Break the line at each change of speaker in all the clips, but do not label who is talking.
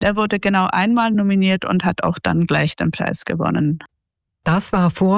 Der wurde genau einmal nominiert und hat auch dann gleich den Preis gewonnen.
Das war vor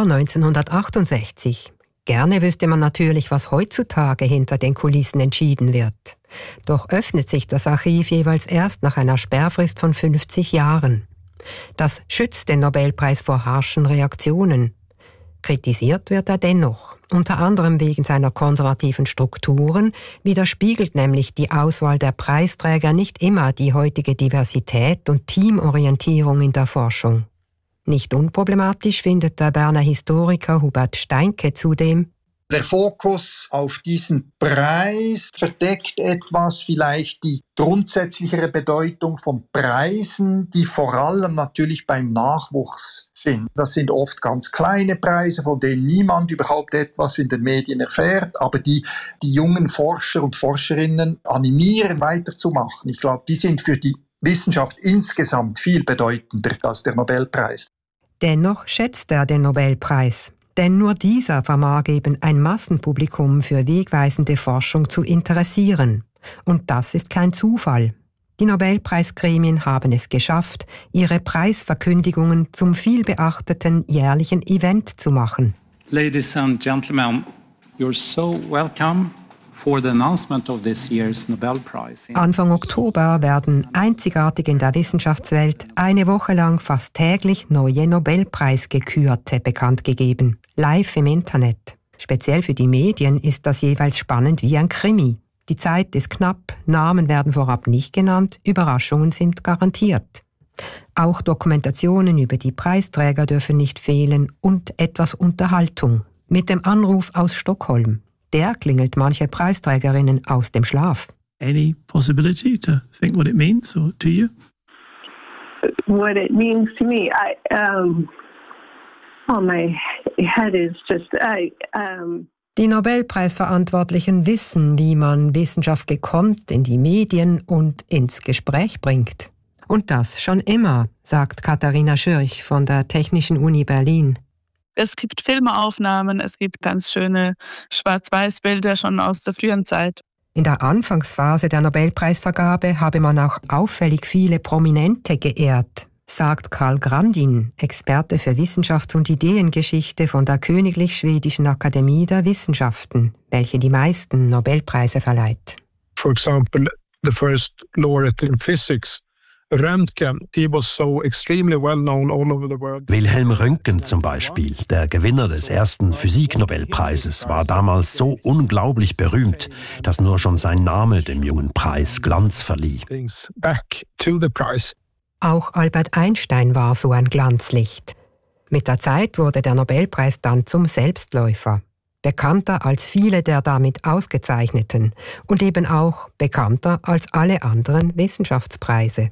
1968. Gerne wüsste man natürlich, was heutzutage hinter den Kulissen entschieden wird. Doch öffnet sich das Archiv jeweils erst nach einer Sperrfrist von 50 Jahren. Das schützt den Nobelpreis vor harschen Reaktionen. Kritisiert wird er dennoch, unter anderem wegen seiner konservativen Strukturen, widerspiegelt nämlich die Auswahl der Preisträger nicht immer die heutige Diversität und Teamorientierung in der Forschung. Nicht unproblematisch findet der Berner Historiker Hubert Steinke zudem:
Der Fokus auf diesen Preis verdeckt etwas vielleicht die grundsätzlichere Bedeutung von Preisen, die vor allem natürlich beim Nachwuchs sind. Das sind oft ganz kleine Preise, von denen niemand überhaupt etwas in den Medien erfährt, aber die jungen Forscher und Forscherinnen animieren, weiterzumachen. Ich glaube, die sind für die Wissenschaft insgesamt viel bedeutender als der Nobelpreis.
Dennoch schätzt er den Nobelpreis. Denn nur dieser vermag eben ein Massenpublikum für wegweisende Forschung zu interessieren. Und das ist kein Zufall. Die Nobelpreisgremien haben es geschafft, ihre Preisverkündigungen zum vielbeachteten jährlichen Event zu machen.
Ladies and gentlemen, you're so welcome for the announcement of this year's Nobel Prize.
Anfang Oktober werden einzigartig in der Wissenschaftswelt eine Woche lang fast täglich neue Nobelpreisgekürte bekannt gegeben. Live im Internet. Speziell für die Medien ist das jeweils spannend wie ein Krimi. Die Zeit ist knapp, Namen werden vorab nicht genannt, Überraschungen sind garantiert. Auch Dokumentationen über die Preisträger dürfen nicht fehlen und etwas Unterhaltung. Mit dem Anruf aus Stockholm. Der klingelt manche Preisträgerinnen aus dem Schlaf.
Any possibility to think what it means, or to you?
What it means to me, my head is just,
Die Nobelpreisverantwortlichen wissen, wie man Wissenschaft gekonnt in die Medien und ins Gespräch bringt. Und das schon immer, sagt Katharina Schürch von der Technischen Uni Berlin.
Es gibt Filmaufnahmen, es gibt ganz schöne Schwarz-Weiß-Bilder schon aus der frühen Zeit.
In der Anfangsphase der Nobelpreisvergabe habe man auch auffällig viele Prominente geehrt, sagt Karl Grandin, Experte für Wissenschafts- und Ideengeschichte von der Königlich Schwedischen Akademie der Wissenschaften, welche die meisten Nobelpreise verleiht.
For example, the first laureate in physics, Röntgen, he was so extremely well known all over the world.
Wilhelm Röntgen zum Beispiel, der Gewinner des ersten Physik-Nobelpreises, war damals so unglaublich berühmt, dass nur schon sein Name dem jungen Preis Glanz verlieh.
Back to the prize.
Auch Albert Einstein war so ein Glanzlicht. Mit der Zeit wurde der Nobelpreis dann zum Selbstläufer. Bekannter als viele der damit Ausgezeichneten und eben auch bekannter als alle anderen Wissenschaftspreise.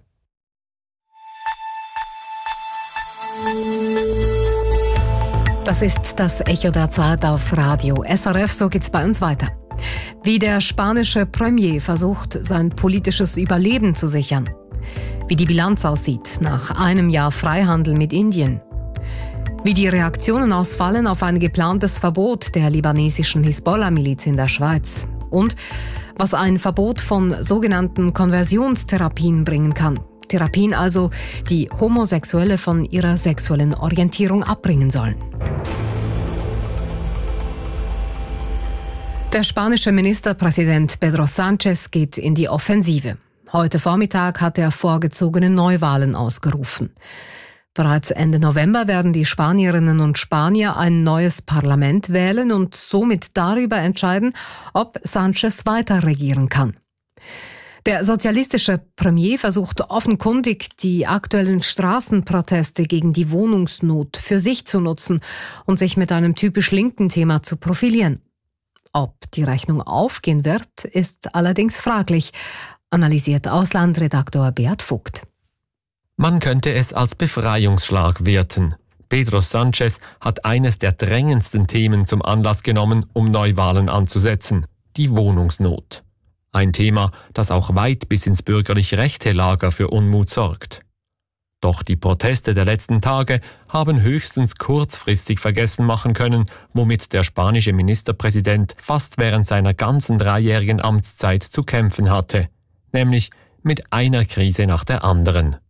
Das ist das Echo der Zeit auf Radio SRF, so geht's bei uns weiter. Wie der spanische Premier versucht, sein politisches Überleben zu sichern. Wie die Bilanz aussieht nach einem Jahr Freihandel mit Indien. Wie die Reaktionen ausfallen auf ein geplantes Verbot der libanesischen Hisbollah-Miliz in der Schweiz. Und was ein Verbot von sogenannten Konversionstherapien bringen kann. Therapien also, die Homosexuelle von ihrer sexuellen Orientierung abbringen sollen. Der spanische Ministerpräsident Pedro Sánchez geht in die Offensive. Heute Vormittag hat er vorgezogene Neuwahlen ausgerufen. Bereits Ende November werden die Spanierinnen und Spanier ein neues Parlament wählen und somit darüber entscheiden, ob Sánchez weiter regieren kann. Der sozialistische Premier versucht offenkundig, die aktuellen Straßenproteste gegen die Wohnungsnot für sich zu nutzen und sich mit einem typisch linken Thema zu profilieren. Ob die Rechnung aufgehen wird, ist allerdings fraglich, analysiert Auslandredaktor Beat Vogt.
Man könnte es als Befreiungsschlag werten. Pedro Sánchez hat eines der drängendsten Themen zum Anlass genommen, um Neuwahlen anzusetzen: die Wohnungsnot. Ein Thema, das auch weit bis ins bürgerlich-rechte Lager für Unmut sorgt. Doch die Proteste der letzten Tage haben höchstens kurzfristig vergessen machen können, womit der spanische Ministerpräsident fast während seiner ganzen 3-jährigen Amtszeit zu kämpfen hatte, nämlich mit einer Krise nach der anderen.